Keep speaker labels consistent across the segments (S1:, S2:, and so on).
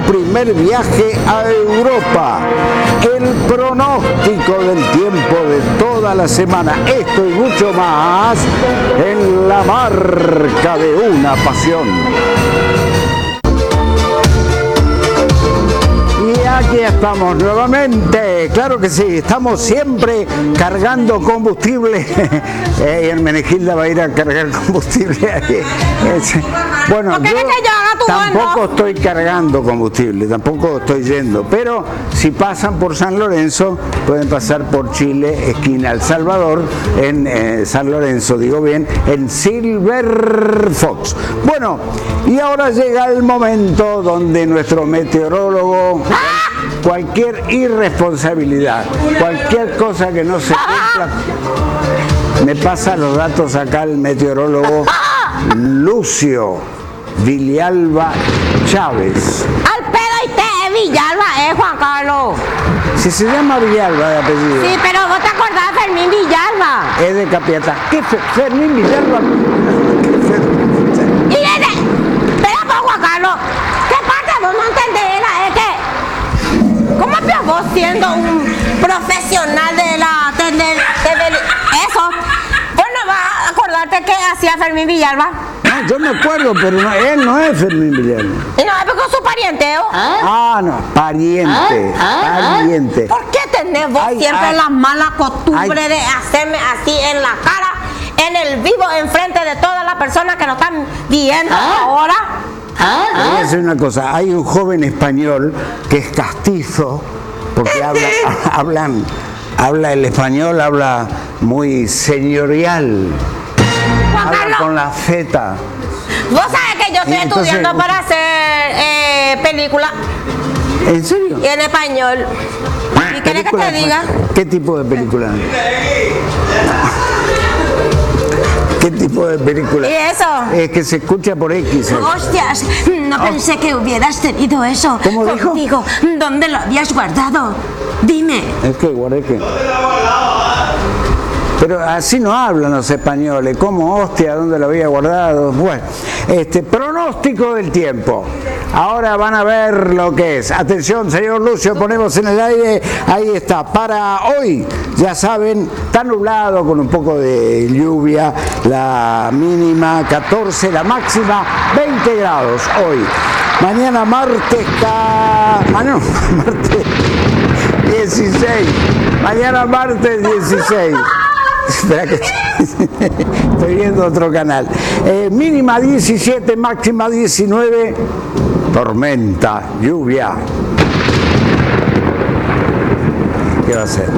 S1: primer viaje a Europa. El pronóstico del tiempo de toda la semana. Esto y mucho más en La Marca de una Pasión. Y aquí estamos nuevamente, claro que sí, estamos siempre cargando combustible. Hermenegilda va a ir a cargar combustible ahí. Bueno, yo tampoco estoy cargando combustible, tampoco estoy yendo, pero si pasan por San Lorenzo, pueden pasar por Chile, esquina El Salvador, en San Lorenzo, digo bien, en Silver Fox. Bueno, y ahora llega el momento donde nuestro meteorólogo, cualquier irresponsabilidad, cualquier cosa que no se cumpla, me pasa los datos acá el meteorólogo Lucio Villalba Chávez.
S2: Al pedo y te Villalba, Juan Carlos.
S1: Si se llama Villalba de apellido.
S2: Sí, pero vos te acordás de Fermín Villalba.
S1: Es de Capiatá. ¿Qué Fermín Villalba?
S2: Y espera pues, Juan Carlos, ¿qué parte vos no entendés? Es que, ¿cómo que vos siendo un profesional de la eso? ¿Vos no vas a acordarte qué hacía Fermín Villalba?
S1: No, yo me acuerdo, pero no, él no es Fermín Villalba.
S2: ¿Y no es porque su pariente?
S1: No, pariente.
S2: ¿Por qué tenés vos siempre la mala costumbre de hacerme así en la cara, en el vivo, enfrente de todas las personas que nos están viendo ahora?
S1: Voy a decir una cosa, hay un joven español que es castizo, porque habla el español, habla muy señorial. Habla con la Z.
S2: Vos sabés que yo estoy estudiando para hacer película.
S1: ¿En serio?
S2: Y en español. ¿Y querés que te diga?
S1: ¿Qué tipo de película? ¿Qué tipo de película?
S2: ¿Y eso?
S1: Es que se escucha por X.
S2: Hostias, no pensé que hubieras tenido eso.
S1: ¿Cómo dijo?
S2: Contigo. ¿Dónde lo habías guardado? Dime.
S1: Es que guardé que... Pero así no hablan los españoles. ¿Cómo, hostia? ¿Dónde lo había guardado? Bueno, pronóstico del tiempo. Ahora van a ver lo que es. Atención, señor Lucio, ponemos en el aire. Ahí está. Para hoy, ya saben, está nublado con un poco de lluvia. La mínima 14, la máxima 20 grados hoy. Mañana martes martes 16. Mañana martes 16. Espera que estoy viendo otro canal. Mínima 17, máxima 19. Tormenta, lluvia. ¿Qué va a ser?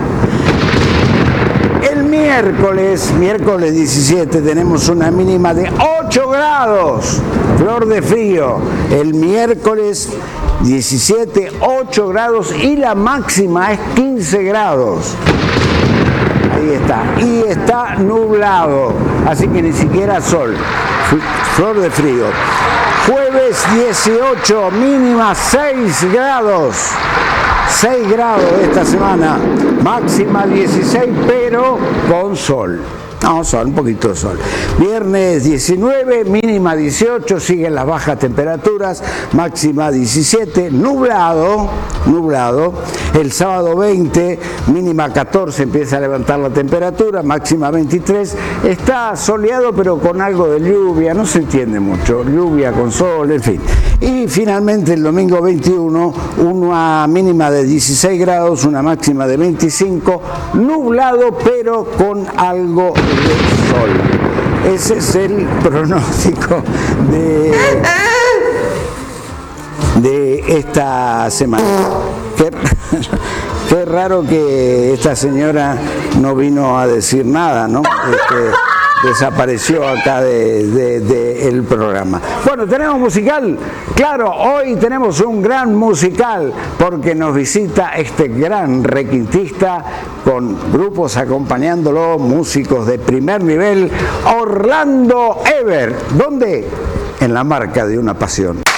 S1: El miércoles 17, tenemos una mínima de 8 grados. Flor de frío. El miércoles 17, 8 grados y la máxima es 15 grados. Ahí está. Y está nublado, así que ni siquiera sol. Flor de frío. Jueves 18, mínima 6 grados. 6 grados esta semana. Máxima 16, pero con sol. No, sol, un poquito de sol. Viernes 19, mínima 18, siguen las bajas temperaturas, máxima 17, nublado. El sábado 20, mínima 14, empieza a levantar la temperatura, máxima 23. Está soleado, pero con algo de lluvia, no se entiende mucho. Lluvia con sol, en fin. Y finalmente el domingo 21, una mínima de 16 grados, una máxima de 25, nublado, pero con algo de sol. Ese es el pronóstico de esta semana. Qué raro que esta señora no vino a decir nada, ¿no? Desapareció acá del programa. Bueno, ¿tenemos musical? Claro, hoy tenemos un gran musical porque nos visita este gran requintista con grupos acompañándolo, músicos de primer nivel, Orlando Ever. ¿Dónde? En La Marca de una Pasión.